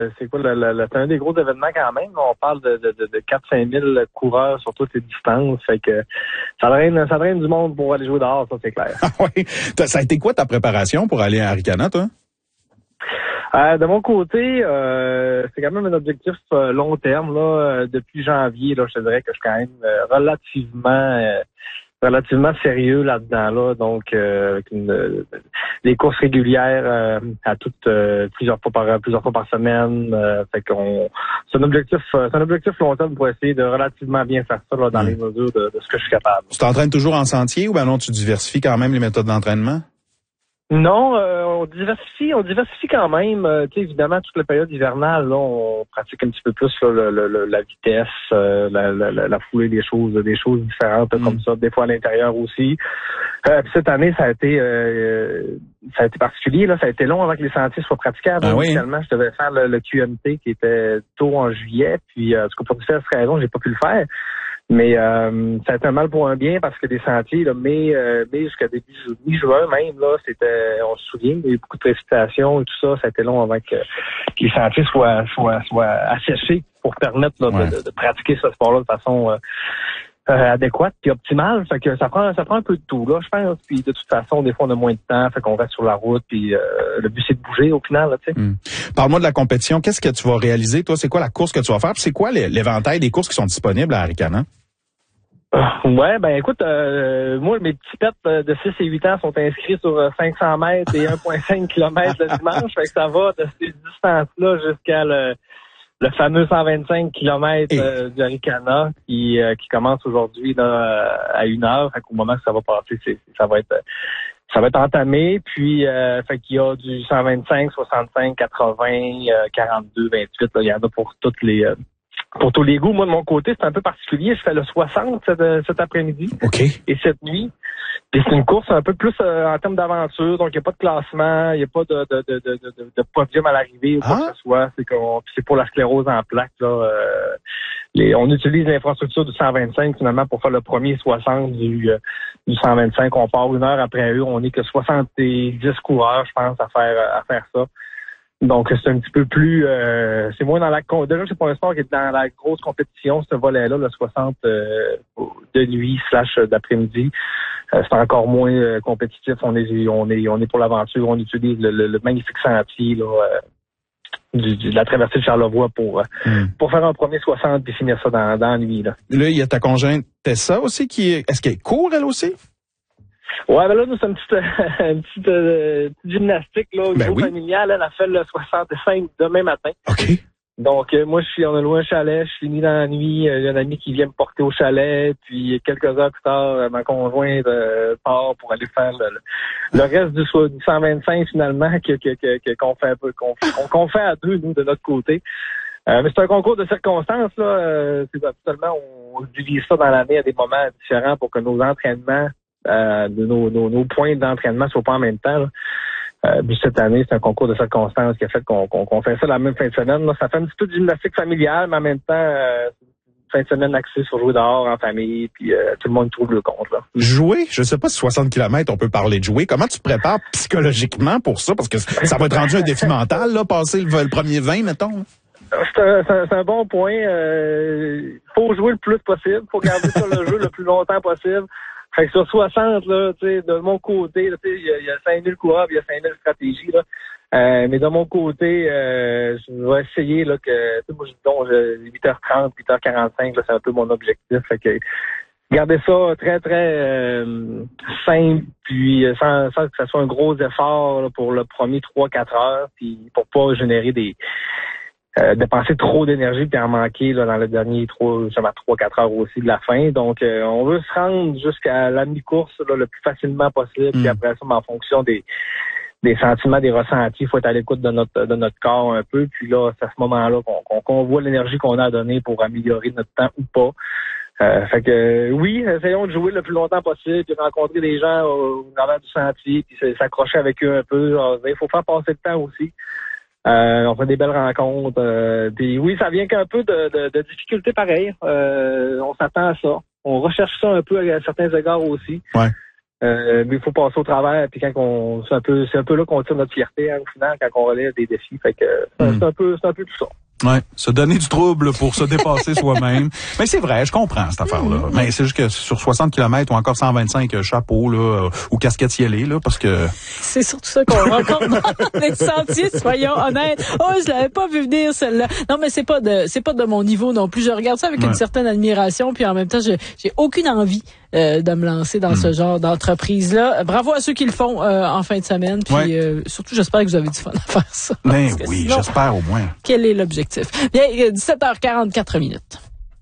C'est quoi c'est un des gros événements quand même. On parle de 4-5 000 coureurs sur toutes les distances. Fait que ça draine du monde pour aller jouer dehors, ça c'est clair. Oui. Ça a été quoi ta préparation pour aller à Arikana, toi? De mon côté, c'est quand même un objectif long terme. Là, depuis janvier, là, je te dirais que je suis quand même relativement sérieux là-dedans. Là, donc, avec des courses régulières à toutes plusieurs fois par semaine. Fait qu'on c'est un objectif long terme pour essayer de relativement bien faire ça là, dans les mesures de ce que je suis capable. Tu t'entraînes toujours en sentier ou ben non, tu diversifies quand même les méthodes d'entraînement? Non, on diversifie quand même. Tu sais, évidemment, toute la période hivernale, là, on pratique un petit peu plus là, la vitesse, la foulée des choses différentes comme ça, des fois à l'intérieur aussi. Puis cette année, ça a été particulier, là, ça a été long avant que les sentiers soient praticables. Ah oui. Initialement, je devais faire le QMT qui était tôt en juillet, puis pour diverses raisons, j'ai pas pu le faire. Mais ça a été un mal pour un bien parce que des sentiers, là, mais jusqu'à début mi-juin même, là, on se souvient, il y a eu beaucoup de précipitations et tout ça. Ça a été long avant que les sentiers soient asséchés pour permettre là, de pratiquer ce sport-là de façon adéquate et optimale. Fait que ça prend un peu de tout, là, je pense. Puis de toute façon, des fois, on a moins de temps, fait qu'on reste sur la route. Puis le but, c'est de bouger au final, là, tu sais. Parle-moi de la compétition. Qu'est-ce que tu vas réaliser, toi? C'est quoi la course que tu vas faire? Puis c'est quoi l'éventail des courses qui sont disponibles à Arikana? Ouais, ben écoute, moi, mes petits pets de 6 et 8 ans sont inscrits sur 500 mètres et 1,5 km le dimanche. Fait que ça va de ces distances-là jusqu'à le fameux 125 km du Arikana qui commence aujourd'hui là, à 1h. Fait qu'au moment que ça va passer, ça va être entamé. Puis fait qu'il y a du 125, 65, 80, 42, 28. Là, il y en a pour tous les goûts. Moi, de mon côté, c'est un peu particulier. Je fais le 60 cet après-midi et cette nuit. Puis c'est une course un peu plus en termes d'aventure. Donc, il n'y a pas de classement, il n'y a pas de podium à l'arrivée ou quoi que ce soit. C'est pour la sclérose en plaques. Là, on utilise l'infrastructure du 125 finalement pour faire le premier 60 du 125. On part 1 heure après eux. On n'est que 70 coureurs, je pense, à faire ça. Donc, c'est un petit peu plus... c'est moins dans déjà, c'est pas un sport qui est dans la grosse compétition, ce volet-là, le 60 de nuit / d'après-midi. C'est encore moins compétitif. On est pour l'aventure. On utilise le magnifique sentier là, de la traversée de Charlevoix pour faire un premier 60 et finir ça dans la nuit. Là, il y a ta conjointe Tessa aussi est-ce qu'elle court, elle aussi? Ouais, ben là, nous, c'est une petite gymnastique, là, au niveau familial. Elle a fait le 65 demain matin. OK. Donc, moi, on a loué un chalet, je finis dans la nuit. Il y a un ami qui vient me porter au chalet. Puis, quelques heures plus tard, ma conjointe part pour aller faire le reste du 125, finalement, qu'on fait à deux, nous, de notre côté. Mais c'est un concours de circonstances, là. C'est absolument, on divise ça dans l'année à des moments différents pour que nos entraînements, nos points d'entraînement soient pas en même temps, là. Puis cette année, c'est un concours de circonstances qui a fait qu'on fait ça la même fin de semaine. Là. Ça fait un petit peu de gymnastique familiale, mais en même temps, fin de semaine axée sur jouer dehors en famille, puis tout le monde trouve le compte. Là. Jouer, je sais pas si 60 km, on peut parler de jouer. Comment tu te prépares psychologiquement pour ça? Parce que ça va être rendu un défi mental, là, passer le premier 20, mettons. C'est un bon point. Faut jouer le plus possible. Faut garder ça le jeu le plus longtemps possible. Fait que sur 60, là, tu sais, de mon côté, tu sais, il y a 5000 coureurs, il y a 5000 stratégies, là. Mais de mon côté, je vais essayer, là, que, tu sais, moi, je dis donc, 8h30, 8h45, là, c'est un peu mon objectif. Fait que, garder ça très, très, simple, puis sans que ça soit un gros effort, là, pour le premier 3-4 heures, puis pour pas générer dépenser trop d'énergie puis en manquer là, dans le dernier 3-4 heures aussi de la fin. Donc, on veut se rendre jusqu'à la mi-course là, le plus facilement possible. Puis après ça, en fonction des sentiments, des ressentis, il faut être à l'écoute de notre corps un peu. Puis là, c'est à ce moment-là qu'on voit l'énergie qu'on a à donner pour améliorer notre temps ou pas. Fait que oui, essayons de jouer le plus longtemps possible, puis rencontrer des gens au travers du sentier, puis s'accrocher avec eux un peu. Il faut faire passer le temps aussi. On fait des belles rencontres. Puis oui, ça vient qu'un peu de difficultés pareilles. On s'attend à ça. On recherche ça un peu à certains égards aussi. Ouais. Mais il faut passer au travers, puis c'est un peu là qu'on tire notre fierté, au final, quand on relève des défis. Fait que c'est un peu tout ça. Ouais, se donner du trouble pour se dépasser soi-même. Mais c'est vrai, je comprends cette affaire-là. Mais c'est juste que sur 60 km ou encore 125 chapeaux là ou casquettes cielées là, parce que c'est surtout ça qu'on rencontre dans les sentiers, soyons honnêtes. Oh, je l'avais pas vu venir celle-là. Non, mais c'est pas de mon niveau non plus. Je regarde ça avec une certaine admiration, puis en même temps, j'ai aucune envie de me lancer dans ce genre d'entreprise-là. Bravo à ceux qui le font en fin de semaine. Puis surtout, j'espère que vous avez du fun à faire ça. Mais oui, sinon, j'espère au moins. Quel est l'objectif? Bien, 17h44 minutes.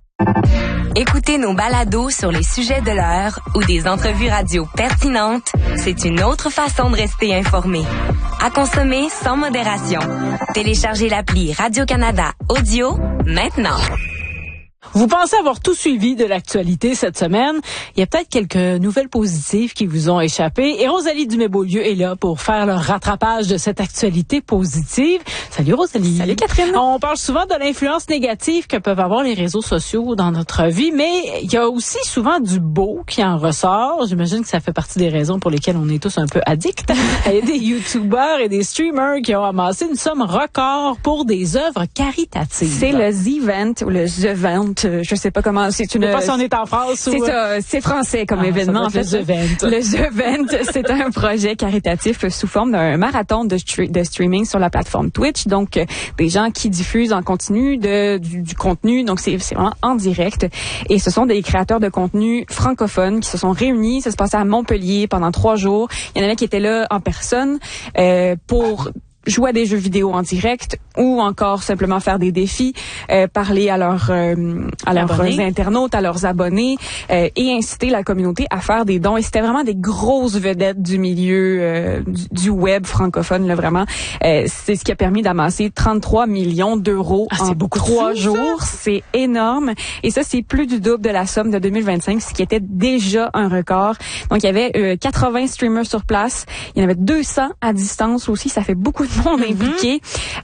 Écoutez nos balados sur les sujets de l'heure ou des entrevues radio pertinentes, c'est une autre façon de rester informé. À consommer sans modération. Téléchargez l'appli Radio-Canada Audio maintenant. Vous pensez avoir tout suivi de l'actualité cette semaine? Il y a peut-être quelques nouvelles positives qui vous ont échappé. Et Rosalie Dumais-Beaulieu est là pour faire le rattrapage de cette actualité positive. Salut Rosalie. Salut Catherine. On parle souvent de l'influence négative que peuvent avoir les réseaux sociaux dans notre vie, mais il y a aussi souvent du beau qui en ressort. J'imagine que ça fait partie des raisons pour lesquelles on est tous un peu addicts. Il y a des YouTubers et des streamers qui ont amassé une somme record pour des œuvres caritatives. C'est le Z-Vent ou le The-Vent. Je sais pas comment, c'est une... Je sais pas si on est en France ou... C'est ça, c'est français comme événement. En fait, le The-Vent. Le The-Vent, c'est un projet caritatif sous forme d'un marathon de streaming sur la plateforme Twitch. Donc, des gens qui diffusent en continu du contenu. Donc, c'est vraiment en direct. Et ce sont des créateurs de contenu francophones qui se sont réunis. Ça se passait à Montpellier pendant 3 jours. Il y en avait qui étaient là en personne pour jouer à des jeux vidéo en direct ou encore simplement faire des défis, parler à leurs internautes, à leurs abonnés et inciter la communauté à faire des dons. Et c'était vraiment des grosses vedettes du milieu du web francophone, là, vraiment. C'est ce qui a permis d'amasser 33 millions d'euros en 3 jours. C'est énorme. Et ça, c'est plus du double de la somme de 2025, ce qui était déjà un record. Donc, il y avait 80 streamers sur place. Il y en avait 200 à distance aussi. Ça fait beaucoup de monde impliqué.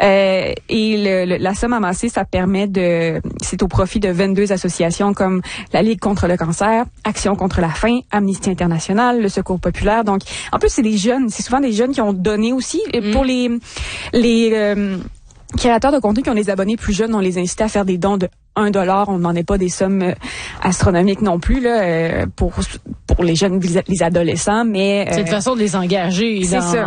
Et la somme amassée, ça permet c'est au profit de 22 associations comme la Ligue contre le cancer, Action contre la faim, Amnesty International, le Secours populaire. Donc, en plus, c'est souvent des jeunes qui ont donné aussi. Pour les créateurs de contenu qui ont des abonnés plus jeunes, on les incite à faire des dons de $1. On n'en est pas des sommes astronomiques non plus là pour les jeunes, les adolescents, mais c'est une façon de les engager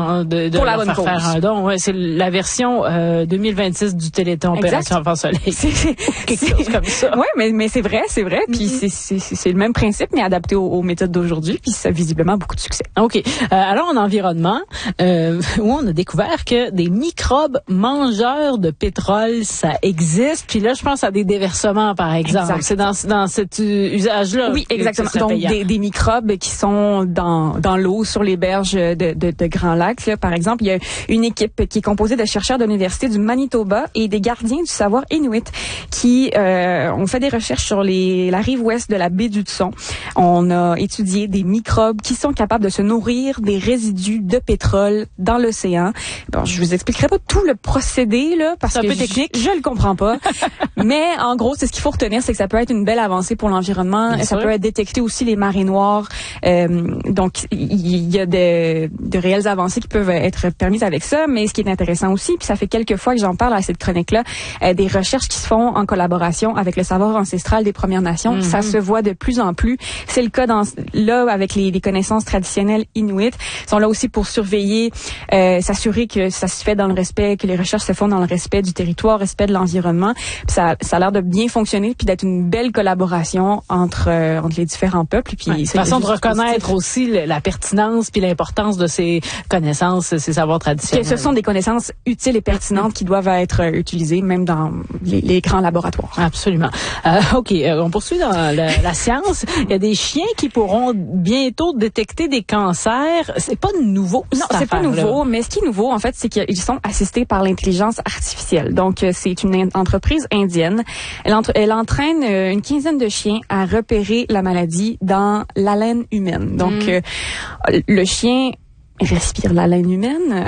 de pour la bonne cause. Faire un don. Ouais, c'est la version 2026 du Téléthon Opération Enfant Soleil. Quelque chose comme ça. Ouais, mais c'est vrai. Puis c'est le même principe, mais adapté aux méthodes d'aujourd'hui. Puis ça a visiblement beaucoup de succès. Ok. Alors en environnement, où on a découvert que des microbes mangeurs de pétrole, ça existe. Puis là, je pense à des déversements, par exemple. Exact. C'est dans cet usage-là. Oui, exactement. Donc des microbes qui sont dans l'eau, sur les berges de grands lacs. Là, par exemple, il y a une équipe qui est composée de chercheurs de l'Université du Manitoba et des gardiens du savoir Inuit qui ont fait des recherches sur la rive ouest de la baie d'Hudson. On a étudié des microbes qui sont capables de se nourrir des résidus de pétrole dans l'océan. Bon, je vous expliquerai pas tout le procédé là parce que c'est un peu technique. Je le comprends pas. Mais en gros, c'est ce qu'il faut retenir, c'est que ça peut être une belle avancée pour l'environnement. Ça peut être détecter aussi les marées noires. Donc, il y a de réelles avancées qui peuvent être permises avec ça. Mais ce qui est intéressant aussi, puis ça fait quelques fois que j'en parle à cette chronique-là, des recherches qui se font en collaboration avec le savoir ancestral des Premières Nations. Ça se voit de plus en plus. C'est le cas avec les connaissances traditionnelles inuites. Ils sont là aussi pour surveiller, s'assurer que ça se fait dans le respect, que les recherches se font dans le respect du territoire, respect de l'environnement. Puis ça a l'air de bien fonctionner puis d'être une belle collaboration entre les différents peuples. Puis c'est une façon de reconnaître aussi la pertinence puis l'importance de ces connaissances, ces savoirs traditionnels. Que ce sont des connaissances utiles et pertinentes qui doivent être utilisées même dans les grands laboratoires. Absolument. OK, on poursuit dans la science. Il y a des chiens qui pourront bientôt détecter des cancers. C'est pas nouveau. Non, c'est pas nouveau, mais ce qui est nouveau en fait, c'est qu'ils sont assistés par l'intelligence artificielle. Donc c'est une entreprise indienne. Elle entraîne une quinzaine de chiens à repérer la maladie dans l'haleine humaine. Donc, le chien respire l'haleine humaine.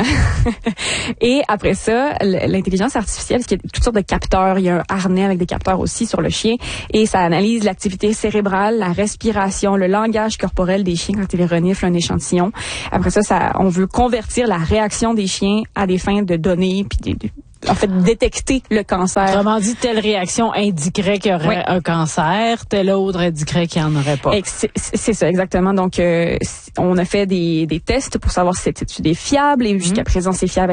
Et après ça, l'intelligence artificielle, il y a toutes sortes de capteurs. Il y a un harnais avec des capteurs aussi sur le chien. Et ça analyse l'activité cérébrale, la respiration, le langage corporel des chiens quand ils reniflent un échantillon. Après ça, on veut convertir la réaction des chiens à des fins de données, puis en fait, détecter le cancer. Autrement dit, telle réaction indiquerait qu'il y aurait un cancer, telle autre indiquerait qu'il n'y en aurait pas. C'est ça, exactement. Donc, on a fait des tests pour savoir si cette étude est fiable et jusqu'à présent, c'est fiable à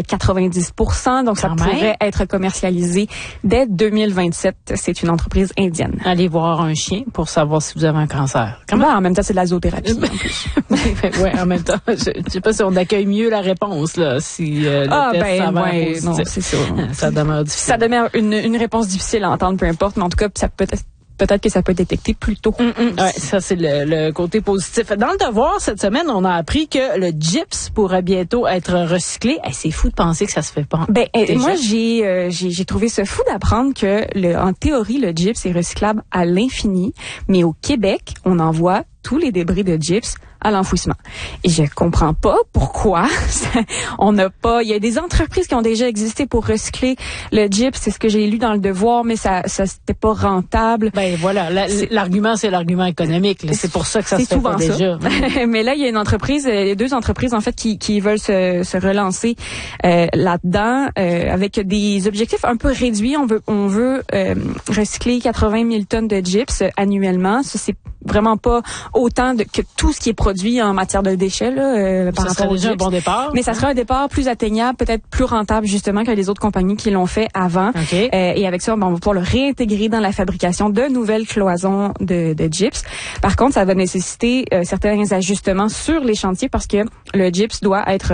90%. Donc, ça pourrait être commercialisé dès 2027. C'est une entreprise indienne. Allez voir un chien pour savoir si vous avez un cancer. En même temps, c'est de la zoothérapie. En plus. Oui, en même temps. Je sais pas si on accueille mieux la réponse, là, si le test s'avère positif. Non, c'est ça. Ça demeure difficile. Ça demeure une réponse difficile à entendre, peu importe, mais en tout cas, ça peut-être que ça peut être détecté plus tôt. Ouais, ça, c'est le côté positif. Dans le Devoir, cette semaine, on a appris que le gyps pourrait bientôt être recyclé. C'est fou de penser que ça se fait pas. Moi, j'ai trouvé ça fou d'apprendre que, en théorie, le gyps est recyclable à l'infini, mais au Québec, on envoie tous les débris de gyps à l'enfouissement. Et je comprends pas pourquoi on n'a pas. Il y a des entreprises qui ont déjà existé pour recycler le gyps, c'est ce que j'ai lu dans le Devoir, mais ça c'était pas rentable. Voilà, l'argument c'est l'argument économique. Là. C'est pour ça que ça se fait pas déjà. Mais là, il y a deux entreprises en fait qui veulent se relancer là-dedans avec des objectifs un peu réduits. On veut recycler 80 000 tonnes de gyps annuellement. Ça, c'est vraiment pas autant que tout ce qui est produit en matière de déchets là, par rapport au gyps. Un bon départ. Mais ça sera un départ plus atteignable, peut-être plus rentable justement que les autres compagnies qui l'ont fait avant. Okay. Et avec ça, on va pouvoir le réintégrer dans la fabrication de nouvelles cloisons de gyps. Par contre, ça va nécessiter certains ajustements sur les chantiers parce que le gyps doit être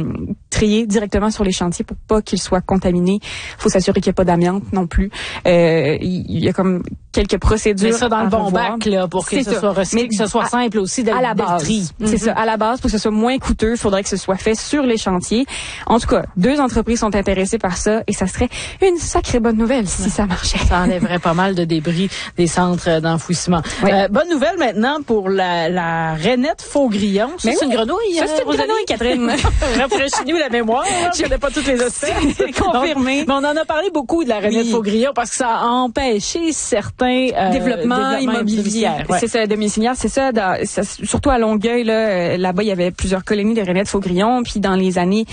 trié directement sur les chantiers pour pas qu'il soit contaminé. Faut s'assurer qu'il n'y a pas d'amiante non plus. Il y a comme quelques procédures. Mais ça dans le bon bac là pour que ce soit recyclé, que ce soit simple aussi à la base. C'est ça, à la base, pour que ce soit moins coûteux, il faudrait que ce soit fait sur les chantiers. En tout cas, 2 entreprises sont intéressées par ça et ça serait une sacrée bonne nouvelle si ça marchait. Ça enlèverait pas mal de débris des centres d'enfouissement. Oui. Bonne nouvelle maintenant pour la rainette faux-grillon. Ça, c'est une grenouille. Ça, c'est une grenouille, Catherine. Rafraîchis-nous la mémoire. Je connais pas toutes les espèces. C'est confirmé. Mais on en a parlé beaucoup de la rainette faux-grillon parce que ça a empêché certains développements immobiliers. C'est ça, domiciliaire, c'est ça. Surtout à Longueuil, là-bas, il y avait plusieurs colonies de rainettes faux-grillon. Puis dans les années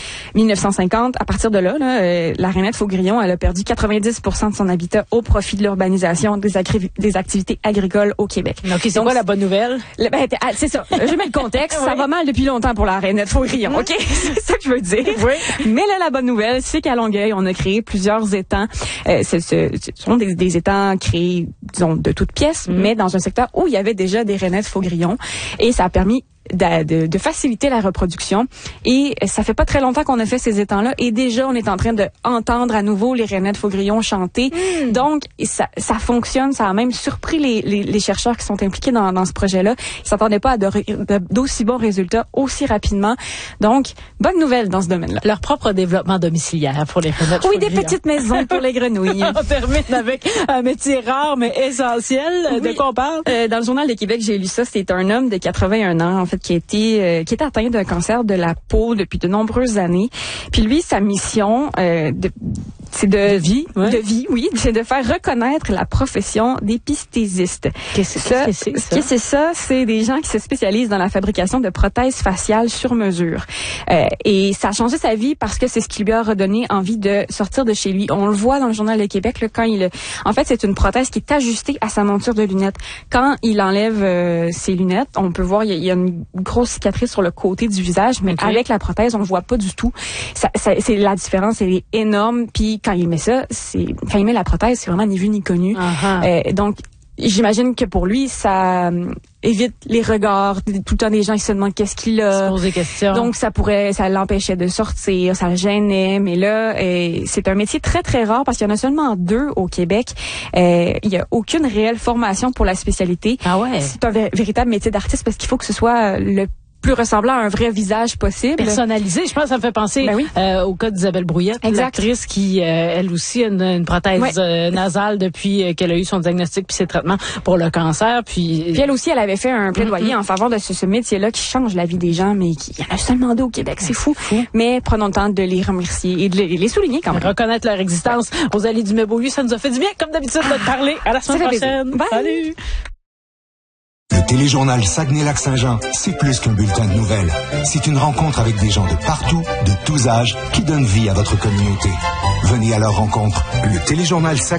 1950, à partir de là, la rainette faux-grillon, elle a perdu 90% de son habitat au profit de l'urbanisation des activités agricoles au Québec. OK, c'est quoi la bonne nouvelle? C'est ça. Je mets le contexte. Ça va mal depuis longtemps pour la rainette faux-grillon, OK? C'est ça que je veux dire. Oui. Mais là, la bonne nouvelle, c'est qu'à Longueuil, on a créé plusieurs étangs. Ce sont des étangs créés, disons, de toutes pièces, mais dans un secteur où il y avait déjà des rainettes faux-grillon. Et ça a permis de faciliter la reproduction. Et ça fait pas très longtemps qu'on a fait ces étangs-là. Et déjà, on est en train de entendre à nouveau les rainettes faux-grillon chanter. Donc, ça fonctionne. Ça a même surpris les chercheurs qui sont impliqués dans ce projet-là. Ils s'attendaient pas à d'aussi bons résultats aussi rapidement. Donc, bonne nouvelle dans ce domaine-là. Leur propre développement domiciliaire pour les rainettes faux-grillon. Oui, des petites maisons pour les grenouilles. On termine avec un métier rare mais essentiel. Oui. De quoi on parle? Dans le Journal de Québec, j'ai lu ça. C'est un homme de 81 ans, en fait, qui est atteint d'un cancer de la peau depuis de nombreuses années. Puis lui, sa mission, c'est de vie, c'est de faire reconnaître la profession d'épisthésiste. Qu'est-ce que c'est ça? C'est des gens qui se spécialisent dans la fabrication de prothèses faciales sur mesure. Et ça a changé sa vie parce que c'est ce qui lui a redonné envie de sortir de chez lui. On le voit dans le Journal de Québec là, quand en fait, c'est une prothèse qui est ajustée à sa monture de lunettes. Quand il enlève ses lunettes, on peut voir il y a une grosse cicatrice sur le côté du visage, mais avec la prothèse, on le voit pas du tout. C'est la différence, elle est énorme. Puis quand il met la prothèse, c'est vraiment ni vu ni connu. Donc j'imagine que pour lui, ça évite les regards, tout le temps des gens qui se demandent qu'est-ce qu'il a. Se pose des questions. Donc ça l'empêchait de sortir, ça le gênait. Mais là, c'est un métier très très rare parce qu'il y en a seulement 2 au Québec. Il y a aucune réelle formation pour la spécialité. Ah ouais. C'est un véritable métier d'artiste parce qu'il faut que ce soit le plus ressemblant à un vrai visage possible. Personnalisé, je pense que ça me fait penser au cas d'Isabelle Brouillette, l'actrice qui, elle aussi, a une prothèse nasale depuis qu'elle a eu son diagnostic puis ses traitements pour le cancer. Puis elle aussi, elle avait fait un plaidoyer en faveur de ce métier-là qui change la vie des gens, mais qui y en a seulement deux au Québec. C'est fou. Mais prenons le temps de les remercier et de les souligner quand même. Reconnaître leur existence. Rosalie Dumais-Beaulieu, ça nous a fait du bien, comme d'habitude, de te parler. À la semaine prochaine. Bye. Salut! Le téléjournal Saguenay-Lac-Saint-Jean, c'est plus qu'un bulletin de nouvelles. C'est une rencontre avec des gens de partout, de tous âges, qui donnent vie à votre communauté. Venez à leur rencontre. Le téléjournal